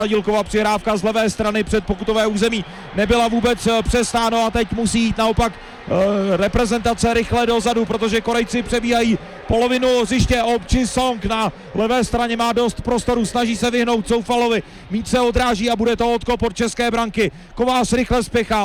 Sadilkova přihrávka z levé strany před pokutové území nebyla vůbec přestáno a teď musí jít naopak reprezentace rychle dozadu, protože Korejci přebíhají polovinu hřiště. Obči Song na levé straně má dost prostoru, snaží se vyhnout Coufalovi, míč se odráží a bude to odkop od české branky. Kovář rychle spěchá,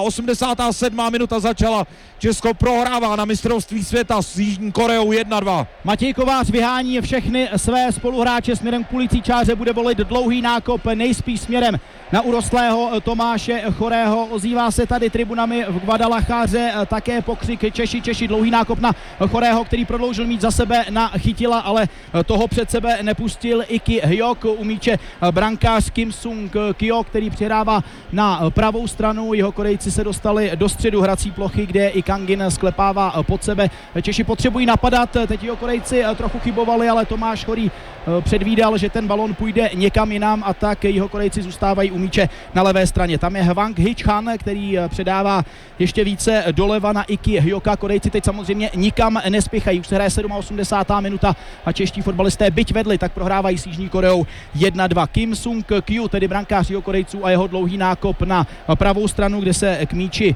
87. minuta začala, Česko prohrává na mistrovství světa s Jižní Koreou 1-2. Matěj Kovář vyhání všechny své spoluhráče směrem k půlící čáře, bude volit dlouhý nákop, nejspíš směrem na urostlého Tomáše Chorého. Ozývá se tady tribunami v Guadalajáře také pokřik Češi, dlouhý nákop na Chorého, který prodloužil míč za sebe na Chytila, ale toho před sebe nepustil Iki Hyok. U míče brankář Kim Sung Kyo, který přihrává na pravou stranu. Jeho Korejci se dostali do středu hrací plochy, kde i Kangin sklepává pod sebe. Češi potřebují napadat, teď jeho Korejci trochu chybovali, ale Tomáš Chorý předvídal, že ten balon půjde někam jinam a tak jeho Korejci zůstávají u míče na levé straně. Tam je Hwang Hee-chan, který předává ještě více doleva na Iki Hyoka. Korejci teď samozřejmě nikam nespěchají. Už se hraje 87. minuta a čeští fotbalisté byť vedli, tak prohrávají s Jižní Koreou 1-2. Kim Sung Kyu, tedy brankář jeho Korejců, a jeho dlouhý nákop na pravou stranu, kde se k míči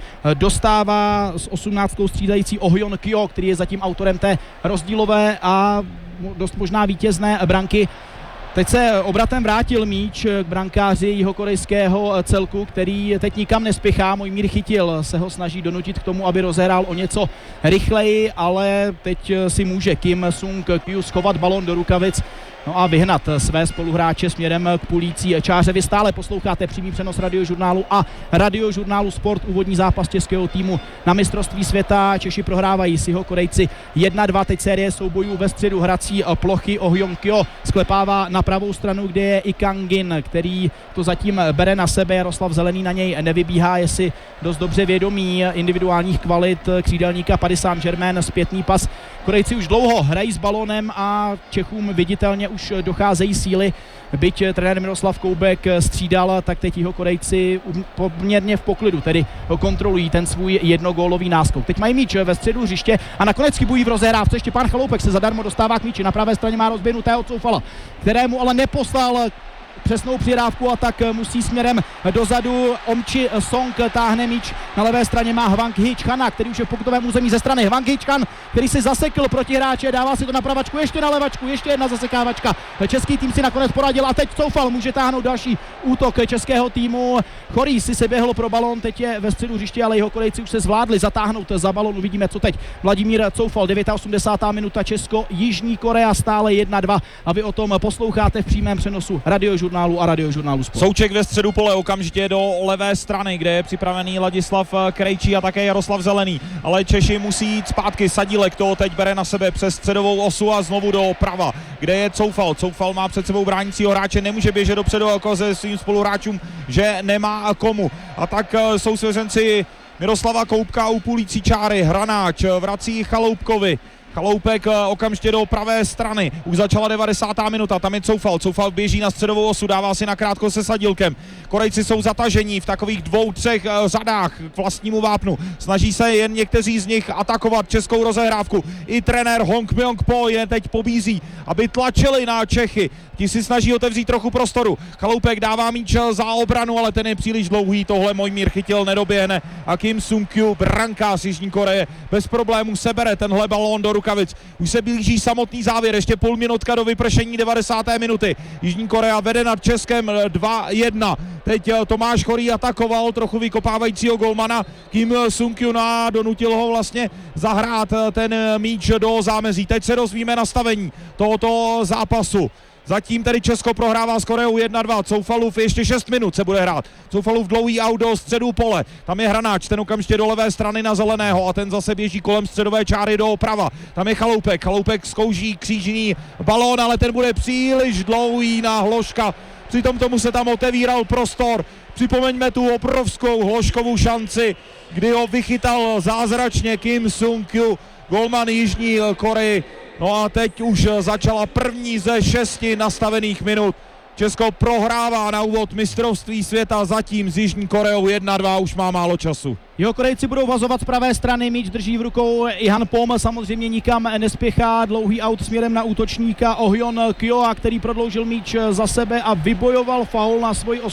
dostává s 18. střídající Oh Yeon Kyo, který je zatím autorem té rozdílové a dost možná vítězné branky. Teď se obratem vrátil míč k brankáři jihokorejského celku, který teď nikam nespěchá. Mojmír Chytil se ho snaží donutit k tomu, aby rozehrál o něco rychleji, ale teď si může Kim Sung Kyu schovat balon do rukavic, no a vyhnat své spoluhráče směrem k půlící čáře. Vy stále posloucháte přímý přenos Radiožurnálu a Radiožurnálu Sport, úvodní zápas českého týmu na mistrovství světa. Češi prohrávají s Jihokorejci 1-2, teď série soubojů ve středu hrací plochy. Oh Yeon Kyo sklepává na pravou stranu, kde je i Kangin, který to zatím bere na sebe. Jaroslav Zelený na něj nevybíhá, je si dost dobře vědomý individuálních kvalit křídelníka Paris Saint-Germain. Zpětný pas. Korejci už dlouho hrají s balonem a Čechům viditelně už docházejí síly. Byť trenér Miroslav Koubek střídal, tak teď jeho Korejci poměrně v poklidu, tedy kontrolují ten svůj jednogólový náskok. Teď mají míč ve středu hřiště a nakonec chybují v rozehrávce. Štěpán Chaloupek se zadarmo dostává k míči. Na pravé straně má rozběhnutého Coufala, kterému ale neposlal přesnou přihrávku a tak musí směrem dozadu. Omči Song táhne míč, na levé straně má Hwang Hee-chana, který už je v pokutovém území ze strany. Hwang Hee-chan, který si zasekl proti hráče, dává si to na pravačku, ještě na levačku, ještě jedna zasekávačka. Český tým si nakonec poradil a teď Coufal může táhnout další útok českého týmu. Chorý si se běhl pro balon, teď je ve středu hřiště, ale jeho Korejci už se zvládli zatáhnout za balon. Uvidíme, co teď. Vladimír Coufal, 89. minuta, Česko, Jižní Korea stále 1-2 a vy o tom posloucháte v přímém přenosu Radiožurnálu a Radiožurnálu Sport. Souček ve středu pole, okamžitě do levé strany, kde je připravený Ladislav Krejčí a také Jaroslav Zelený, ale Češi musí jít zpátky. Sadílek to teď bere na sebe přes středovou osu a znovu do prava, kde je Coufal. Coufal má před sebou bránícího hráče, nemůže běžet dopředu jako se svým spoluhráčům, že nemá komu. A tak jsou svěřenci Miroslava Koubka u půlící čáry. Hranáč vrací Chaloupkovi. Chaloupek okamžitě do pravé strany. Už začala 90. minuta, tam je Coufal. Coufal běží na středovou osu, dává si nakrátko se Sadílkem. Korejci jsou zatažení v takových 2-3 řadách k vlastnímu vápnu. Snaží se jen někteří z nich atakovat českou rozehrávku. I trenér Hong Myong-po je teď pobízí, aby tlačili na Čechy. Ti si snaží otevřít trochu prostoru. Chaloupek dává míč za obranu, ale ten je příliš dlouhý. Tohle Mojmír Chytil nedoběhne. A Kim Sung Kyu, brankář Jižní Koreje, bez problémů sebere tenhle balón do rukavic. Už se blíží samotný závěr, ještě půl minutka do vypršení 90. minuty. Jižní Korea vede nad Českem 2-1. Teď Tomáš Chorý atakoval trochu vykopávajícího golmana Kim Sung Kyu a donutil ho vlastně zahrát ten míč do zámezí. Teď se dozvíme nastavení tohoto zápasu. Zatím tedy Česko prohrává s Koreou 1-2. Coufalův ještě 6 minut se bude hrát. Coufalův dlouhý aut do středu pole. Tam je Hranáč, ten okamžitě do levé strany na Zeleného a ten zase běží kolem středové čáry do prava. Tam je Chaloupek. Chaloupek zkouší křížný balón, ale ten bude příliš dlouhý na Hložka. Přitom tomu se tam otevíral prostor. Připomeňme tu obrovskou Hložkovou šanci, kdy ho vychytal zázračně Kim Sung Kyu, golman Jižní Koreji. No a teď už začala první ze 6 nastavených minut. Česko prohrává na úvod mistrovství světa zatím s Jižní Koreou 1-2, už má málo času. Jeho Korejci budou vazovat z pravé strany, míč drží v rukou Ihan Pom, samozřejmě nikam nespěchá, dlouhý aut směrem na útočníka Oh Yeon Kyo, který prodloužil míč za sebe a vybojoval faul na svoji